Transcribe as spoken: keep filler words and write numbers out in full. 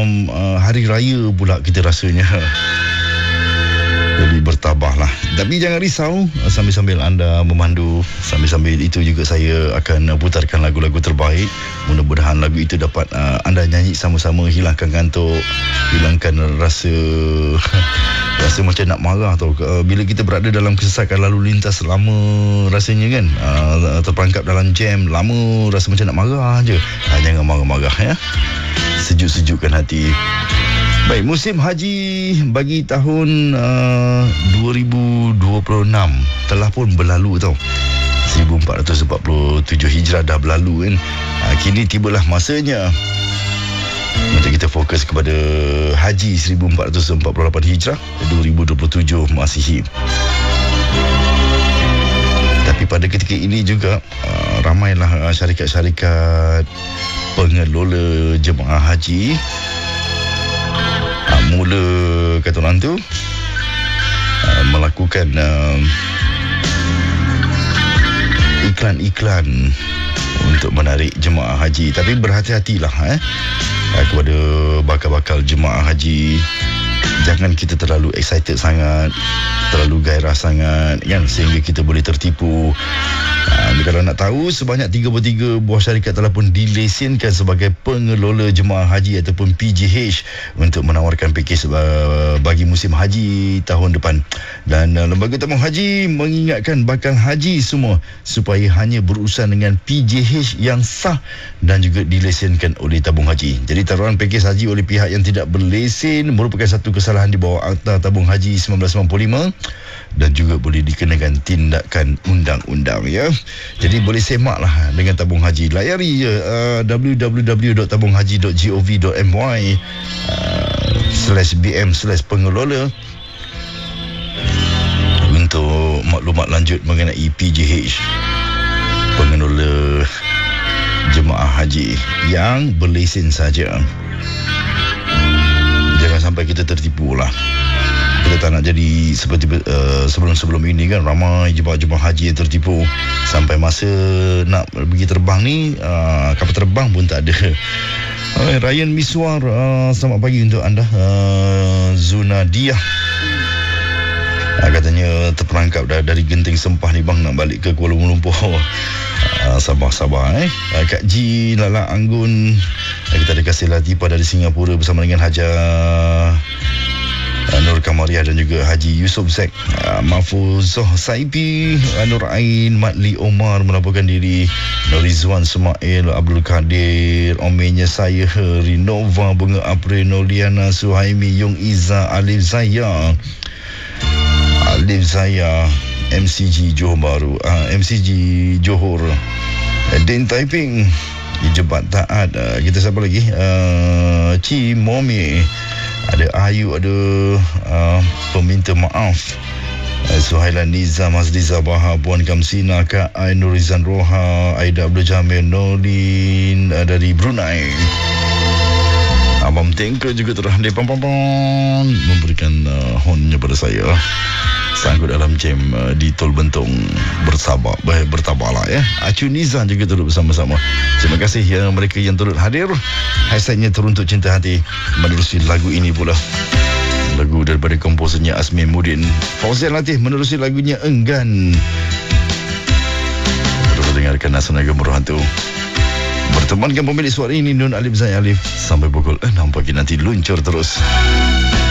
um, uh, hari raya pula kita rasanya. Jadi bertabahlah. Tapi jangan risau, sambil-sambil anda memandu, sambil-sambil itu juga saya akan putarkan lagu-lagu terbaik. Mudah-mudahan lagu itu dapat uh, anda nyanyi sama-sama, hilangkan ngantuk, hilangkan rasa rasa macam nak marah tau. Uh, bila kita berada dalam kesesakan lalu lintas lama rasanya kan, uh, terperangkap dalam jam lama, rasa macam nak marah je. Uh, jangan marah-marah ya. Sejuk-sejukkan hati. Baik, musim haji bagi tahun uh, dua ribu dua puluh enam telah pun berlalu tau. seribu empat ratus empat puluh tujuh Hijrah dah berlalu kan. Uh, kini tibalah masanya untuk kita fokus kepada haji seribu empat ratus empat puluh lapan Hijrah dua ribu dua puluh tujuh Masihi. Tapi pada ketika ini juga uh, ramailah uh, syarikat-syarikat pengelola jemaah haji uh, mula kata orang tu uh, melakukan uh, iklan-iklan untuk menarik jemaah haji. Tapi berhati-hatilah eh, uh, kepada bakal-bakal jemaah haji. Jangan kita terlalu excited sangat, terlalu gairah sangat kan, sehingga kita boleh tertipu. Uh, kalau nak tahu, sebanyak tiga puluh tiga buah syarikat telah pun dilesenkan sebagai pengelola jemaah haji ataupun P J H untuk menawarkan pakej uh, bagi musim haji tahun depan. Dan uh, Lembaga Tabung Haji mengingatkan bakal haji semua supaya hanya berurusan dengan P J H yang sah dan juga dilesenkan oleh Tabung Haji. Jadi taruhan pakej haji oleh pihak yang tidak berlesen merupakan satu kesalahan di bawah Akta Tabung Haji seribu sembilan ratus sembilan puluh lima dan juga boleh dikenakan tindakan undang-undang ya. Jadi boleh semaklah dengan Tabung Haji. Layari je uh, w w w dot tabung haji dot gov dot my uh, slash bm slash pengelola untuk maklumat lanjut mengenai P J H, pengelola jemaah haji yang berlesen saja. Jangan sampai kita tertipu lah. Kita tak nak jadi seperti uh, sebelum-sebelum ini kan, ramai jemaah-jemaah haji yang tertipu. Sampai masa nak pergi terbang ni, uh, kapal terbang pun tak ada. uh, Ryan Miswar, uh, selamat pagi untuk anda. uh, Zunadiah uh, katanya terperangkap dah dari Genting Sempah ni bang, nak balik ke Kuala Lumpur. Uh, sabar-sabar eh. Uh, Kak Ji, Lala Anggun, uh, kita ada Kasih Latifah dari Singapura bersama dengan Haja uh, Nur Kamariah dan juga Haji Yusof Zek, uh, Mahfuzoh Saipi, uh, Nur Ain, Matli Omar melaporkan diri, Norizwan Semail, Abdul Kadir, Omenya saya, Rinova, Bunga April, Noliana Suhaimi, Yung Iza, Alif Zaya, Alif Zaya, M C G Johor Baru, uh, M C G Johor, uh, Din Taiping, Jebat Taat, uh, kita siapa lagi, uh, Ci Momi, ada Ayu, ada uh, peminta maaf, uh, Suhailan Nizam, Azliza Baha, Puan Kamsina, Kak Ai, Nurizan Roha, Aida Abdul Jamil, Nolin uh, dari Brunei. Abang Tengke juga telah dipam-pam memberikan uh, honnya pada saya. Sanggup dalam jam uh, di Tol Bentong. Bersabar, ber- bertabahlah ya. Acu Nizam juga turut bersama-sama. Terima kasih yang mereka yang turut hadir. Hashtagnya teruntuk cinta hati. Menerusi lagu ini pula, lagu daripada komposernya Asmin Mudin. Fauzian Latif menerusi lagunya Enggan. Terus dengarkan Asana Gemuruh Hantu. Bertemankan pemilik suara ini Nun Alif Zain Alif sampai pukul enam pagi nanti, luncur terus.